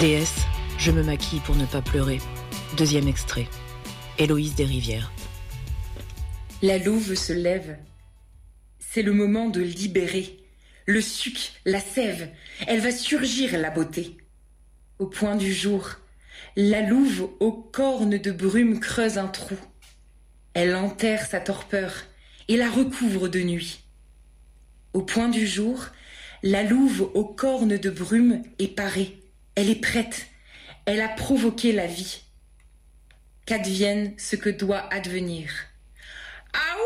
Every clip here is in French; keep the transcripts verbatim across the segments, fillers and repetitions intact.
Déesse, je me maquille pour ne pas pleurer. Deuxième extrait. Héloïse Desrivières. La louve se lève. C'est le moment de libérer. Le suc, la sève, elle va surgir la beauté. Au point du jour, la louve aux cornes de brume creuse un trou. Elle enterre sa torpeur et la recouvre de nuit. Au point du jour, la louve aux cornes de brume est parée. Elle est prête. Elle a provoqué la vie. Qu'advienne ce que doit advenir. Aouh!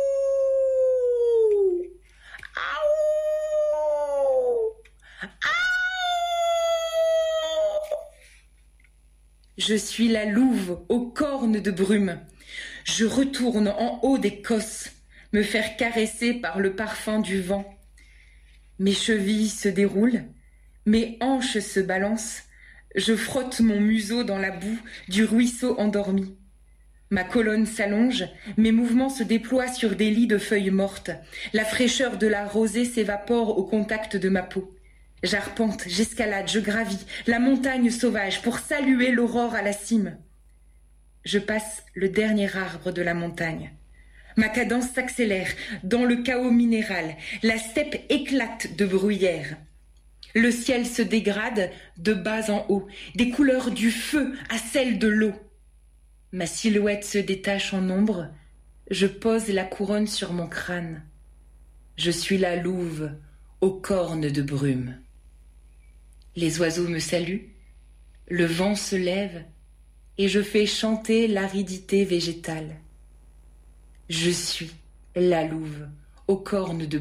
Aouh! Aouh! Je suis la louve aux cornes de brume. Je retourne en haut des cosses, me faire caresser par le parfum du vent. Mes chevilles se déroulent, mes hanches se balancent, je frotte mon museau dans la boue du ruisseau endormi. Ma colonne s'allonge, mes mouvements se déploient sur des lits de feuilles mortes. La fraîcheur de la rosée s'évapore au contact de ma peau. J'arpente, j'escalade, je gravis la montagne sauvage pour saluer l'aurore à la cime. Je passe le dernier arbre de la montagne. Ma cadence s'accélère dans le chaos minéral. La steppe éclate de bruyères. Le ciel se dégrade de bas en haut, des couleurs du feu à celles de l'eau. Ma silhouette se détache en ombre. Je pose la couronne sur mon crâne. Je suis la louve aux cornes de brume. Les oiseaux me saluent. Le vent se lève et je fais chanter l'aridité végétale. Je suis la louve aux cornes de